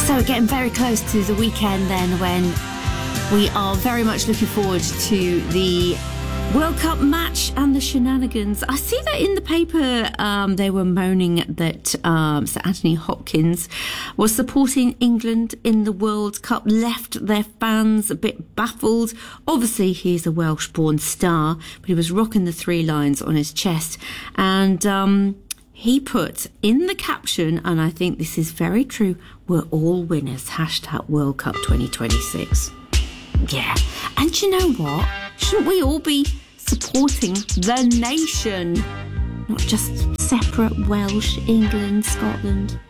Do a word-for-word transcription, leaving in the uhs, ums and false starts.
So getting very close to the weekend then, when we are very much looking forward to the World Cup match and the shenanigans. I see that in the paper um, they were moaning that um, Sir Anthony Hopkins was supporting England in the World Cup, left their fans a bit baffled. Obviously he's a Welsh-born star, but he was rocking the three lions on his chest, and um, he put in the caption, and I think this is very true, "We're all winners, hashtag World Cup twenty twenty-six. Yeah, and you know what? Shouldn't we all be supporting the nation? Not just separate Welsh, England, Scotland.